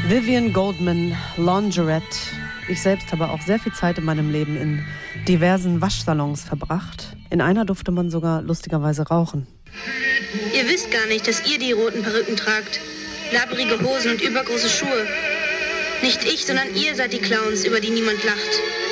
Vivian Goldman, Laundrette. Ich selbst habe auch sehr viel Zeit in meinem Leben in diversen Waschsalons verbracht. In einer durfte man sogar lustigerweise rauchen. Ihr wisst gar nicht, dass ihr die roten Perücken tragt. Labbrige Hosen und übergroße Schuhe. Nicht ich, sondern ihr seid die Clowns, über die niemand lacht.